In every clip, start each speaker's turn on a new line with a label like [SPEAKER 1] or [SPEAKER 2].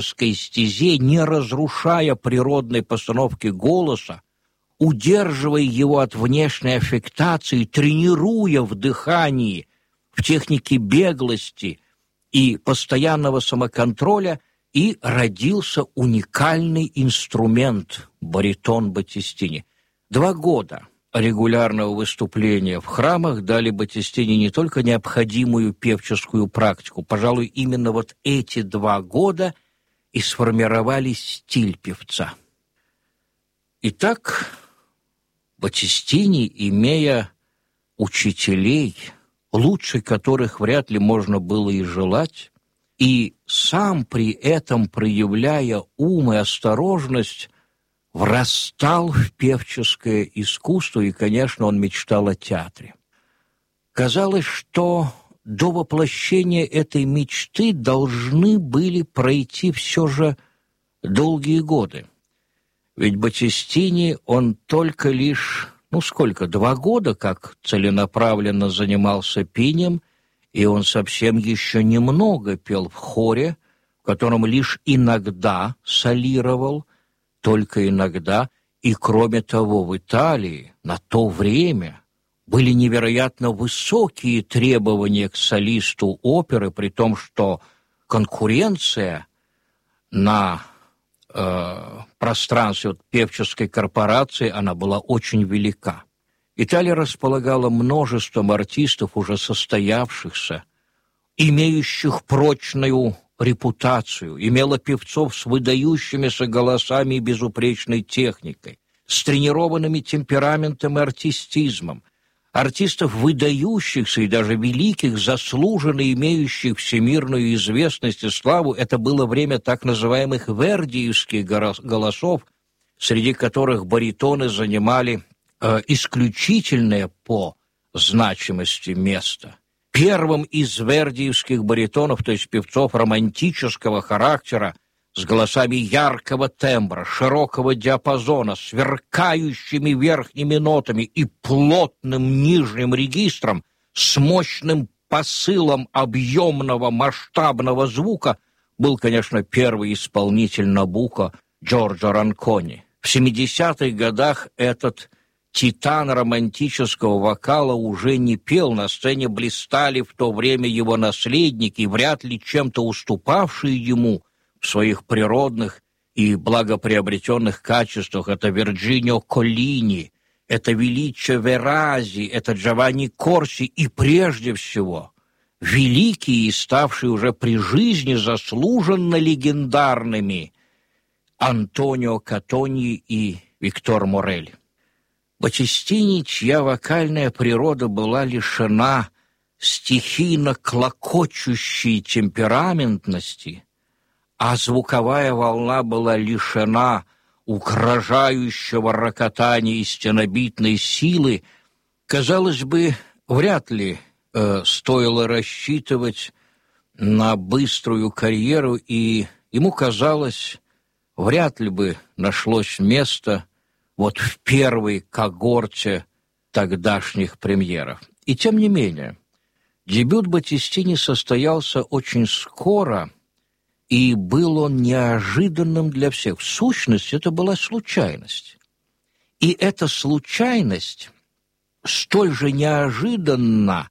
[SPEAKER 1] стезе, не разрушая природной постановки голоса, удерживая его от внешней аффектации, тренируя в дыхании, в технике беглости и постоянного самоконтроля, и родился уникальный инструмент – баритон Баттистини. 2 года регулярного выступления в храмах дали Баттистини не только необходимую певческую практику, пожалуй, именно вот эти 2 года и сформировали стиль певца. Итак, Баттистини, имея учителей, лучше которых вряд ли можно было и желать, и сам при этом, проявляя ум и осторожность, врастал в певческое искусство, и, конечно, он мечтал о театре. Казалось, что до воплощения этой мечты должны были пройти все же долгие годы. Ведь Баттистини, он только лишь, 2 года, как целенаправленно занимался пением, и он совсем еще немного пел в хоре, в котором лишь иногда солировал, только иногда, и, кроме того, в Италии на то время были невероятно высокие требования к солисту оперы, при том, что конкуренция на пространстве певческой корпорации, она была очень велика. Италия располагала множеством артистов, уже состоявшихся, имеющих прочную репутацию, имела певцов с выдающимися голосами и безупречной техникой, с тренированными темпераментом и артистизмом, артистов выдающихся и даже великих, заслуженно имеющих всемирную известность и славу. Это было время так называемых вердиевских голосов, среди которых баритоны занимали исключительное по значимости место. Первым из вердиевских баритонов, то есть певцов романтического характера, с голосами яркого тембра, широкого диапазона, сверкающими верхними нотами и плотным нижним регистром, с мощным посылом объемного масштабного звука, был, конечно, первый исполнитель Набуко Джорджо Ранкони. В 70-х годах этот титан романтического вокала уже не пел, на сцене блистали в то время его наследники, вряд ли чем-то уступавшие ему в своих природных и благоприобретенных качествах. Это Вирджинио Коллини, это Величчо Верази, это Джованни Корси и, прежде всего, великие и ставшие уже при жизни заслуженно легендарными Антонио Катоньи и Виктор Морель. Баттистини, чья вокальная природа была лишена стихийно клокочущей темпераментности, а звуковая волна была лишена угрожающего рокотания и стенобитной силы, казалось бы, вряд ли стоило рассчитывать на быструю карьеру, и ему казалось, вряд ли бы нашлось место вот в первой когорте тогдашних премьеров. И тем не менее, дебют Баттистини состоялся очень скоро, и был он неожиданным для всех. В сущности, это была случайность. И эта случайность столь же неожиданно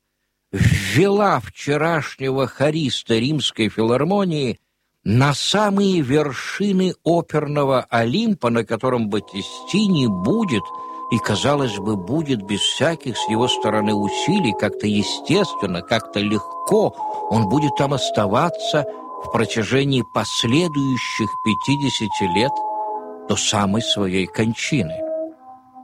[SPEAKER 1] ввела вчерашнего хориста Римской филармонии на самые вершины оперного Олимпа, на котором Баттистини будет, и, казалось бы, будет без всяких с его стороны усилий, как-то естественно, как-то легко, он будет там оставаться в протяжении последующих 50 лет до самой своей кончины.